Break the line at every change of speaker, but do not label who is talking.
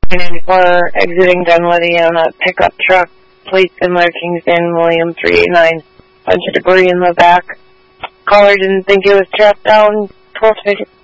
394 exiting Dunwoody on a pickup truck, plate similar Kingston, William 389. Bunch of debris in the back. Caller didn't think it was trapped down. 12